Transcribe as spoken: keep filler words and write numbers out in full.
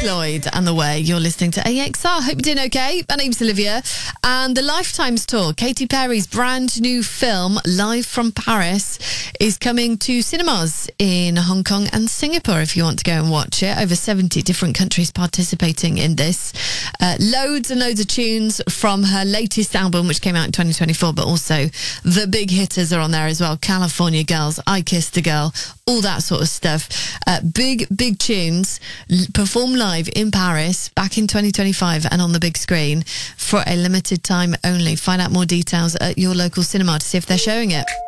Floyd and The Way. You're listening to A X R. Hope you're doing okay. My name's Olivia. And the Lifetimes tour, Katy Perry's brand new film, Live from Paris, is coming to cinemas in Hong Kong and Singapore if you want to go and watch it. Over seventy different countries participating in this. Uh, loads and loads of tunes from her latest album, which came out in twenty twenty-four, but also the big hitters are on there as well. California Girls, I Kissed a Girl, all that sort of stuff. Uh, big, big tunes l- performed live in Paris back in twenty twenty-five and on the big screen for a limited time only. Find out more details at your local cinema to see if they're showing it.